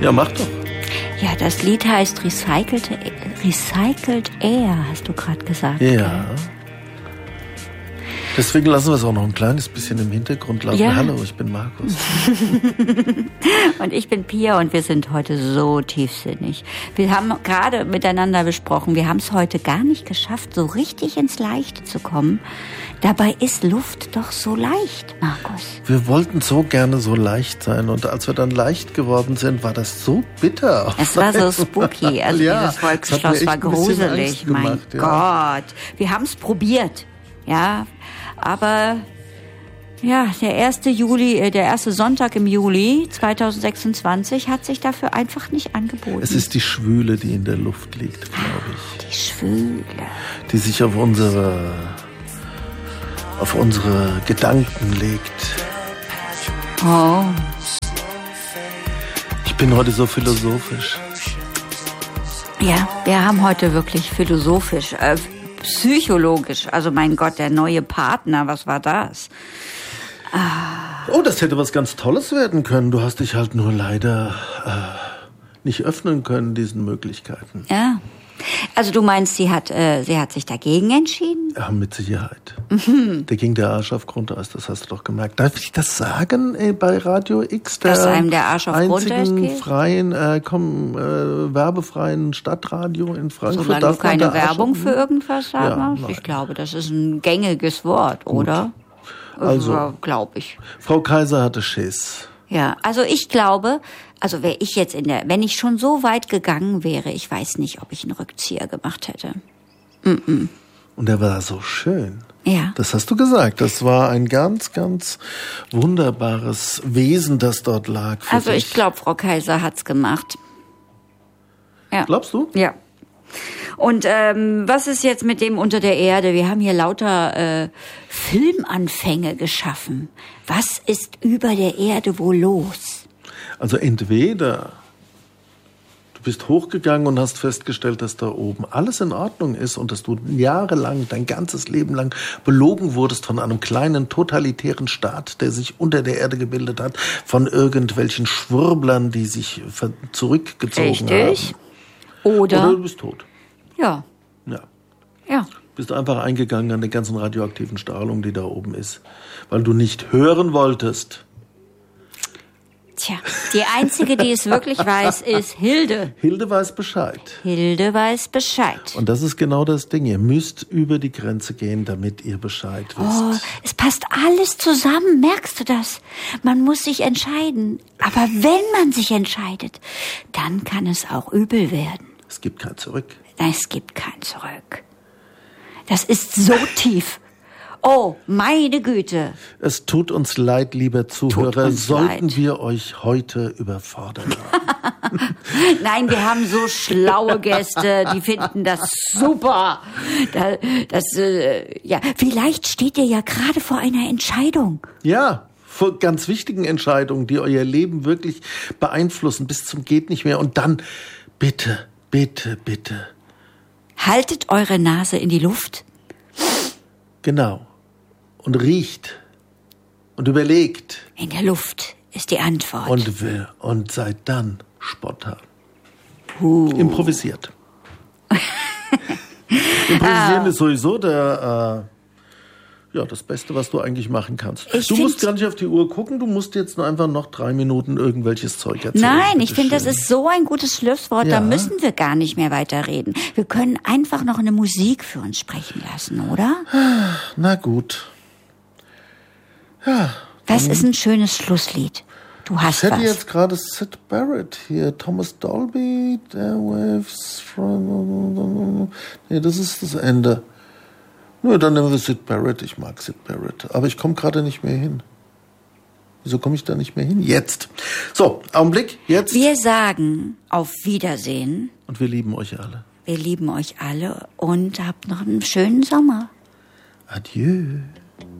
Ja, mach doch. Ja, das Lied heißt Recycled Air, hast du gerade gesagt. Ja. Gell? Deswegen lassen wir es auch noch ein kleines bisschen im Hintergrund laufen. Ja. Hallo, ich bin Markus. Und ich bin Pia und wir sind heute so tiefsinnig. Wir haben gerade miteinander besprochen, wir haben es heute gar nicht geschafft, so richtig ins Leichte zu kommen. Dabei ist Luft doch so leicht, Markus. Wir wollten so gerne so leicht sein und als wir dann leicht geworden sind, war das so bitter. Es war so spooky, also ja, dieses Volksschloss war gruselig, mein Gott. Wir haben es probiert, ja, aber ja, der erste Sonntag im Juli 2026 hat sich dafür einfach nicht angeboten. Es ist die Schwüle, die in der Luft liegt, glaube ich. Die Schwüle. Die sich auf unsere Gedanken legt. Oh. Ich bin heute so philosophisch. Ja, wir haben heute wirklich philosophisch, psychologisch, also mein Gott, der neue Partner, was war das? Oh, das hätte was ganz Tolles werden können. Du hast dich halt nur leider nicht öffnen können, diesen Möglichkeiten. Ja. Also du meinst, sie hat sich dagegen entschieden? Ja, mit Sicherheit. Da ging der Arsch auf Grundeis, das hast du doch gemerkt. Darf ich das sagen bei Radio X? Dass einem der Arsch auf Grundeis geht? Freien, werbefreien Stadtradio in Frankfurt. Solange du keine Werbung für irgendwas sagen hast? Nein. Ich glaube, das ist ein gängiges Wort, oder? Also, glaube ich. Frau Kaiser hatte Schiss. Ja, also ich glaube, wäre ich jetzt wenn ich schon so weit gegangen wäre, ich weiß nicht, ob ich einen Rückzieher gemacht hätte. Und er war so schön. Ja. Das hast du gesagt. Das war ein ganz, ganz wunderbares Wesen, das dort lag. Also ich glaube, Frau Kaiser hat's gemacht. Ja. Glaubst du? Ja. Und was ist jetzt mit dem unter der Erde? Wir haben hier lauter Filmanfänge geschaffen. Was ist über der Erde wohl los? Also entweder du bist hochgegangen und hast festgestellt, dass da oben alles in Ordnung ist und dass du jahrelang, dein ganzes Leben lang belogen wurdest von einem kleinen totalitären Staat, der sich unter der Erde gebildet hat, von irgendwelchen Schwurblern, die sich zurückgezogen haben. Oder du bist tot. Ja. Ja. Bist einfach eingegangen an der ganzen radioaktiven Strahlung, die da oben ist, weil du nicht hören wolltest. Tja, die Einzige, die es wirklich weiß, ist Hilde. Hilde weiß Bescheid. Hilde weiß Bescheid. Und das ist genau das Ding. Ihr müsst über die Grenze gehen, damit ihr Bescheid wisst. Oh, es passt alles zusammen, merkst du das? Man muss sich entscheiden. Aber wenn man sich entscheidet, dann kann es auch übel werden. Es gibt kein Zurück. Es gibt kein Zurück. Das ist so tief. Oh, meine Güte. Es tut uns leid, lieber Zuhörer, sollten wir euch heute überfordern haben. Nein, wir haben so schlaue Gäste, die finden das super. Vielleicht steht ihr ja gerade vor einer Entscheidung. Ja, vor ganz wichtigen Entscheidungen, die euer Leben wirklich beeinflussen bis zum geht nicht mehr. Und dann bitte, bitte, bitte. Haltet eure Nase in die Luft. Genau. Und riecht. Und überlegt. In der Luft ist die Antwort. Und seid dann spontan. Improvisiert. Improvisieren ist sowieso das Beste, was du eigentlich machen kannst. Du musst gar nicht auf die Uhr gucken, du musst jetzt nur einfach noch 3 Minuten irgendwelches Zeug erzählen. Nein, ich finde, das ist so ein gutes Schlusswort, da müssen wir gar nicht mehr weiterreden. Wir können einfach noch eine Musik für uns sprechen lassen, oder? Na gut. Ja. Was ist ein schönes Schlusslied? Du hast was. Ich hätte jetzt gerade Syd Barrett hier, Thomas Dolby, Airwaves from... Nee, das ist das Ende. Nö, dann nehmen wir Syd Barrett. Ich mag Syd Barrett. Aber ich komme gerade nicht mehr hin. Wieso komme ich da nicht mehr hin? Jetzt. So, Augenblick, jetzt. Wir sagen auf Wiedersehen. Und wir lieben euch alle. Wir lieben euch alle und habt noch einen schönen Sommer. Adieu.